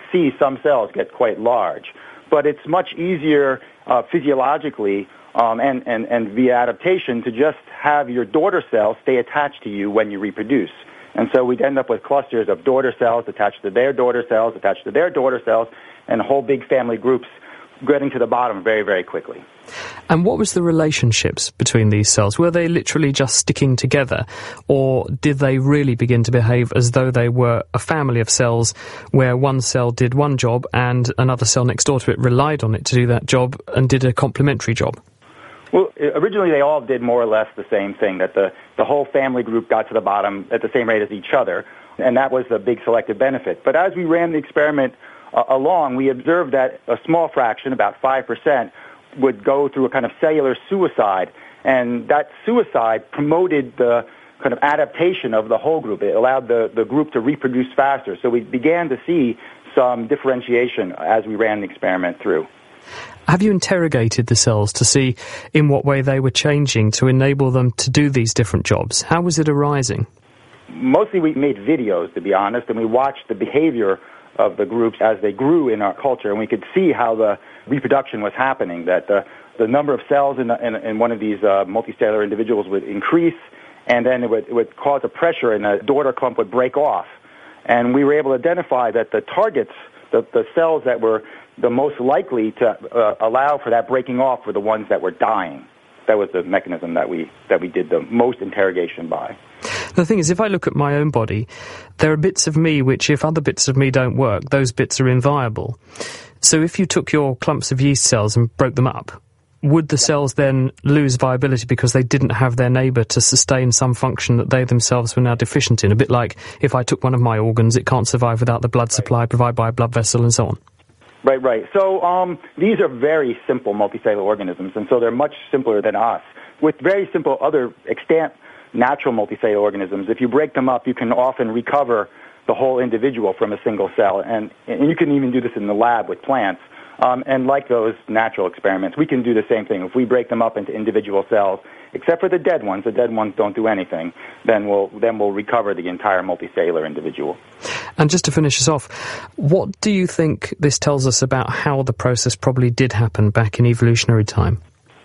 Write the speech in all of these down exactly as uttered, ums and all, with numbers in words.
see some cells get quite large. But it's much easier uh, physiologically um, and, and, and via adaptation to just have your daughter cells stay attached to you when you reproduce. And so we'd end up with clusters of daughter cells attached to their daughter cells, attached to their daughter cells, and whole big family groups getting to the bottom very, very quickly. And what was the relationships between these cells? Were they literally just sticking together, or did they really begin to behave as though they were a family of cells where one cell did one job and another cell next door to it relied on it to do that job and did a complementary job? Well, originally they all did more or less the same thing, that the, the whole family group got to the bottom at the same rate as each other, and that was the big selective benefit. But as we ran the experiment uh, along, we observed that a small fraction, about five percent, would go through a kind of cellular suicide, and that suicide promoted the kind of adaptation of the whole group. It allowed the, the group to reproduce faster. So we began to see some differentiation as we ran the experiment through. Have you interrogated the cells to see in what way they were changing to enable them to do these different jobs? How was it arising? Mostly we made videos, to be honest, and we watched the behavior of the groups as they grew in our culture, and we could see how the reproduction was happening, that the, the number of cells in, the, in, in one of these uh, multicellular individuals would increase, and then it would, it would cause a pressure and the daughter clump would break off. And we were able to identify that the targets, the, the cells that were the most likely to uh, allow for that breaking off were the ones that were dying. That was the mechanism that we that we did the most interrogation by. The thing is, if I look at my own body, there are bits of me which, if other bits of me don't work, those bits are inviable. So if you took your clumps of yeast cells and broke them up, would the cells then lose viability because they didn't have their neighbour to sustain some function that they themselves were now deficient in? A bit like if I took one of my organs, it can't survive without the blood supply provided by a blood vessel and so on. Right, right. So um, these are very simple multicellular organisms, and so they're much simpler than us. With very simple other extant natural multicellular organisms, if you break them up, you can often recover the whole individual from a single cell, and, and you can even do this in the lab with plants. Um, and like those natural experiments, we can do the same thing. If we break them up into individual cells, except for the dead ones, the dead ones don't do anything, then we'll, then we'll recover the entire multicellular individual. And just to finish us off, what do you think this tells us about how the process probably did happen back in evolutionary time?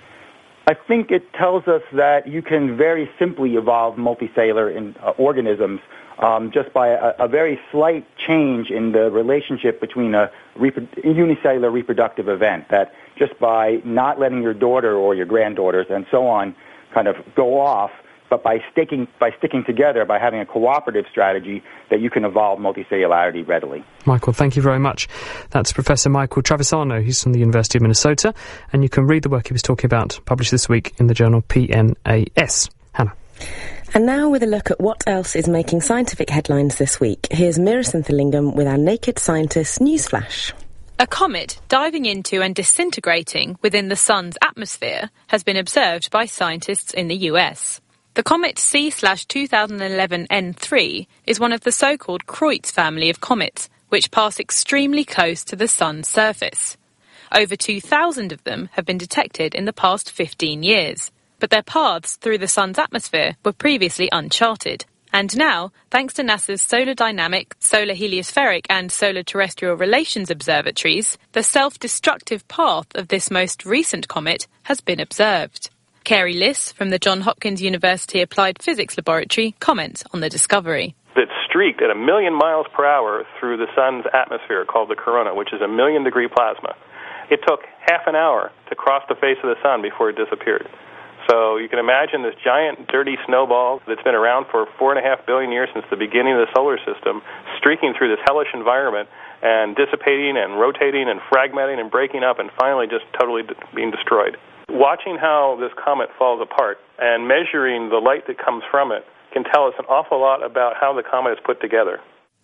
I think it tells us that you can very simply evolve multicellular in, uh, organisms um, just by a, a very slight change in the relationship between a repro- unicellular reproductive event, that just by not letting your daughter or your granddaughters and so on kind of go off, but by sticking by sticking together, by having a cooperative strategy, that you can evolve multicellularity readily. Michael, thank you very much. That's Professor Michael Travisano. He's from the University of Minnesota, and you can read the work he was talking about, published this week in the journal P N A S. Hannah. And now with a look at what else is making scientific headlines this week, here's Meera Senthilingam with our Naked Scientist Newsflash. A comet diving into and disintegrating within the sun's atmosphere has been observed by scientists in the U S. The comet C two thousand eleven N three is one of the so-called Kreutz family of comets, which pass extremely close to the sun's surface. Over two thousand of them have been detected in the past fifteen years, but their paths through the sun's atmosphere were previously uncharted. And now, thanks to NASA's Solar Dynamic, Solar Heliospheric and Solar Terrestrial Relations Observatories, the self-destructive path of this most recent comet has been observed. Carey Liss from the Johns Hopkins University Applied Physics Laboratory comments on the discovery. It streaked at a million miles per hour through the sun's atmosphere, called the corona, which is a million degree plasma. It took half an hour to cross the face of the sun before it disappeared. So you can imagine this giant, dirty snowball that's been around for four and a half billion years since the beginning of the solar system, streaking through this hellish environment and dissipating and rotating and fragmenting and breaking up and finally just totally de- being destroyed. Watching how this comet falls apart and measuring the light that comes from it can tell us an awful lot about how the comet is put together.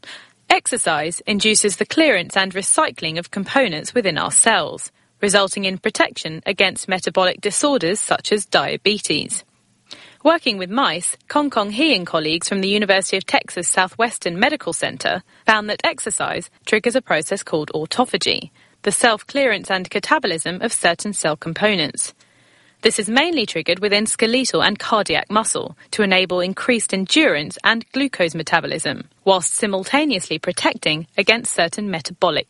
Exercise induces the clearance and recycling of components within our cells, resulting in protection against metabolic disorders such as diabetes. Working with mice, Kong Kong He and colleagues from the University of Texas Southwestern Medical Center found that exercise triggers a process called autophagy, the self-clearance and catabolism of certain cell components. This is mainly triggered within skeletal and cardiac muscle to enable increased endurance and glucose metabolism, whilst simultaneously protecting against certain metabolic